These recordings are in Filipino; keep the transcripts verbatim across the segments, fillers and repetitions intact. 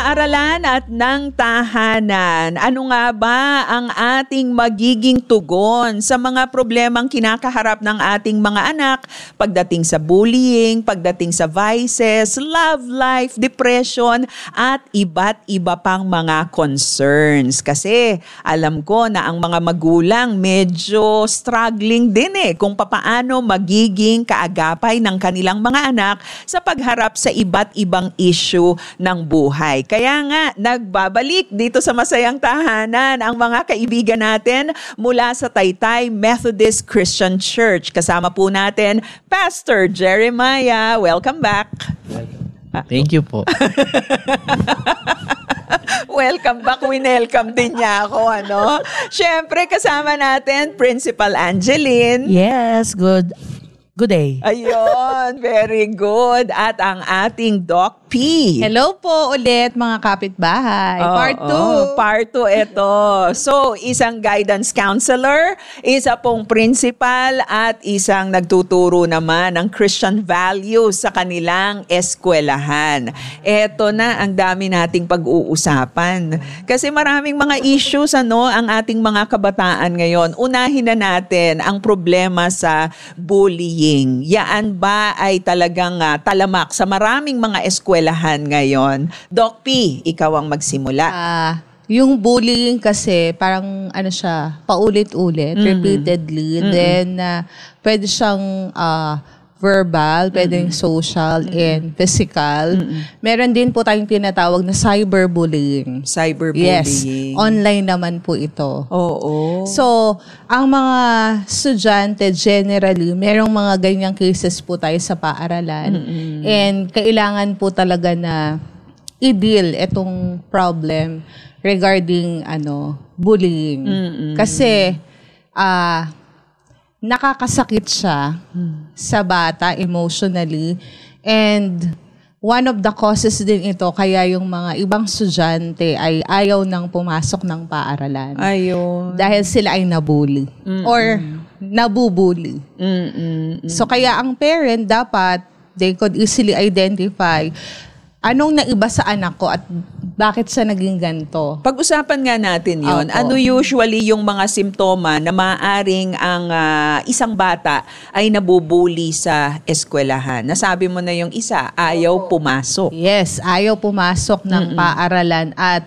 paaralan at ng tahanan. Ano nga ba ang ating magiging tugon sa mga problemang kinakaharap ng ating mga anak pagdating sa bullying, pagdating sa vices, love life, depression, at iba't iba pang mga concerns? Kasi alam ko na ang mga magulang medyo struggling din eh kung papaano magiging kaagapay ng kanilang mga anak sa pagharap sa iba't ibang issue ng buhay. Kaya nga, nagbabalik dito sa Masayang Tahanan ang mga kaibigan natin mula sa Taytay Methodist Christian Church. Kasama po natin, Pastor Jeremiah. Welcome back. Thank you po. Welcome back. Winelcome din niya ako, ano? Siyempre, kasama natin, Principal Angeline. Yes, good. Good day. Ayun, very good. At ang ating Doc P. Hello po ulit mga kapitbahay. Oh, part two. Oh, part two ito. So, isang guidance counselor, isa pong principal at isang nagtuturo naman ng Christian values sa kanilang eskwelahan. Ito na ang dami nating pag-uusapan. Kasi maraming mga issues ano ang ating mga kabataan ngayon. Unahin na natin ang problema sa bullying. Yaan ba ay talagang uh, talamak sa maraming mga eskwelahan ngayon? Doc P, ikaw ang magsimula. Ah, uh, yung bullying kasi parang ano siya, paulit-ulit, mm-hmm. repeatedly. Mm-hmm. Then uh, pwede siyang uh, verbal, pwedeng mm-hmm. social mm-hmm. and physical. Mm-hmm. Meron din po tayong tinatawag na cyberbullying. Cyberbullying. Yes, online naman po ito. Oo. So, ang mga estudyante generally, merong mga ganyang cases po tayo sa paaralan. Mm-hmm. And kailangan po talaga na i-deal itong problem regarding ano bullying. Mm-hmm. Kasi ah uh, nakakasakit siya hmm. sa bata emotionally, and one of the causes din ito kaya yung mga ibang estudyante ay ayaw nang pumasok ng paaralan. Ayun. Dahil sila ay nabully mm-mm. or nabubully. Mm-mm. So kaya ang parent dapat they could easily identify anong naiba sa anak ko at bakit siya naging ganito. Pag-usapan nga natin yon. Opo. Ano usually yung mga simptoma na maaaring ang uh, isang bata ay nabubuli sa eskwelahan? Nasabi mo na yung isa, ayaw Opo. pumasok. Yes, ayaw pumasok ng Mm-mm. paaralan. At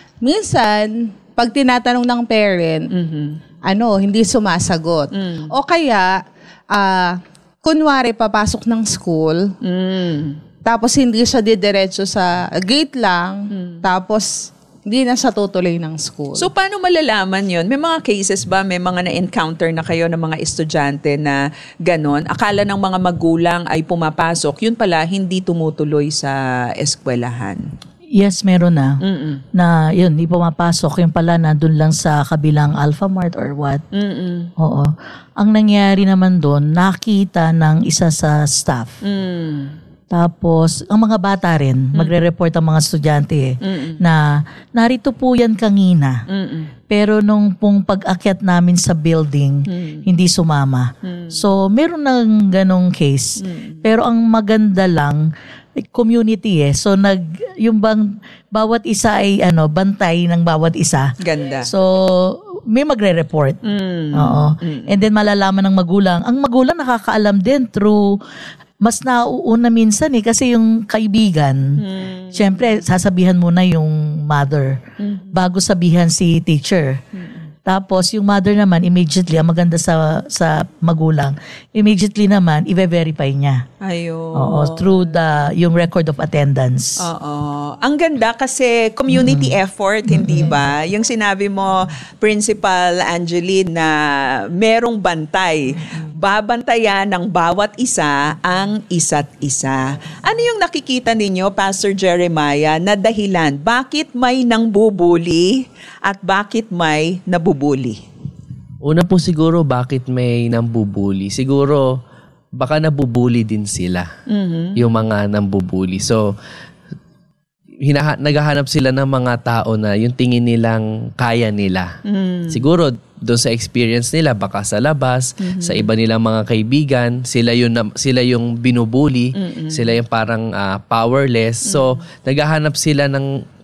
minsan, pag tinatanong ng parent, mm-hmm. ano, hindi sumasagot. Mm. O kaya, uh, kunwari papasok ng school, mm. tapos hindi siya didiretso sa gate lang, hmm. tapos hindi na siya tutuloy ng school. So paano malalaman yon? May mga cases ba, may mga na-encounter na kayo ng mga estudyante na ganon? Akala ng mga magulang ay pumapasok, yun pala hindi tumutuloy sa eskwelahan. Yes, meron na. Mm-mm. Na yun, hindi pumapasok. Yung pala na dun lang sa kabilang Alpha Mart or what. Mm-mm. Oo. Ang nangyari naman dun, nakita ng isa sa staff. Mm. Tapos, ang mga bata rin, mm. magre-report ang mga estudyante eh, Mm-mm. na narito po yan kanina. Mm-mm. Pero nung pong pag-akyat namin sa building, mm. hindi sumama. Mm. So, meron ng ganong case. Mm. Pero ang maganda lang, community eh. So, nag, yung bang bawat isa ay ano, bantay ng bawat isa. Ganda. So, may magre-report. Mm. Oo. Mm. And then malalaman ng magulang. Ang magulang nakakaalam din through mas nauuna minsan eh kasi yung kaibigan, hmm. syempre sasabihan muna yung mother hmm. bago sabihan si teacher. Hmm. Tapos yung mother naman immediately, ang maganda sa sa magulang, immediately naman i-verify niya. Ayun. Oo, through the yung record of attendance. Oo. Ang ganda kasi community mm-hmm. effort, hindi mm-hmm. ba? Yung sinabi mo, Principal Angeline, na merong bantay. Babantayan ng bawat isa ang isa't isa. Ano yung nakikita ninyo, Pastor Jeremiah, na dahilan bakit may nangbubuli at bakit may nabubuli? Una po siguro, bakit may nambubuli? Siguro, baka nabubuli din sila. Mm-hmm. Yung mga nambubuli. So, hinaha- naghahanap sila ng mga tao na yung tingin nilang kaya nila. Mm. Siguro, doon sa experience nila, baka sa labas, mm-hmm. sa iba nilang mga kaibigan, sila yung, sila yung binubuli, mm-hmm. sila yung parang uh, powerless. Mm-hmm. So, naghahanap sila ng